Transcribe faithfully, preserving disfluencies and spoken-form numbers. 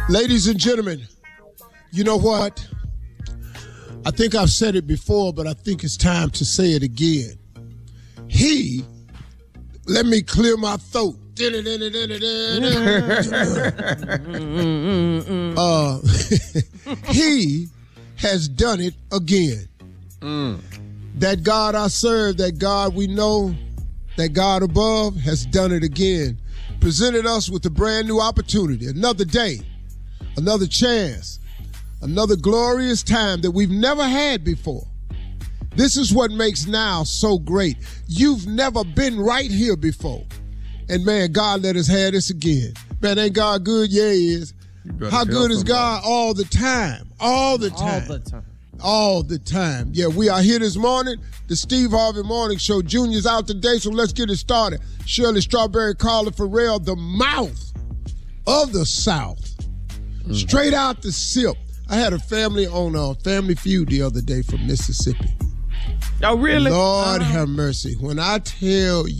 Ladies and gentlemen, you know what? I think I've said it before, but I think it's time to say it again. He, let me clear my throat. uh, he has done it again. Mm. That God I serve, that God we know, that God above has done it again. Presented us with a brand new opportunity, another day, another chance, another glorious time that we've never had before. This is what makes now so great. You've never been right here before. And man, God let us have this again. Man, ain't God good? Yeah, he is. How good is God? All the time. All the time. All the time. All the time. Yeah, we are here this morning. The Steve Harvey Morning Show. Junior's out today, so let's get it started. Shirley Strawberry, Carla Farrell, the mouth of the South. Mm. Straight out the sip. I had a family on a Family Feud the other day from Mississippi. Oh, really? Lord uh-huh. have mercy. When I tell you,